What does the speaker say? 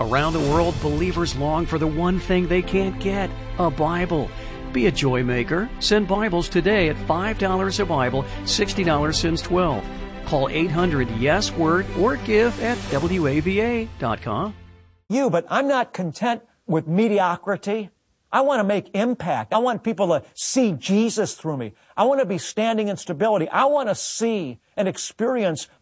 Around the world, believers long for the one thing they can't get, a Bible. Be a joy maker. Send Bibles today at $5 a Bible, $60 since 12. Call 800-YES-WORD or give at WAVA.com. But I'm not content with mediocrity. I want to make impact. I want people to see Jesus through me. I want to be standing in stability. I want to see and experience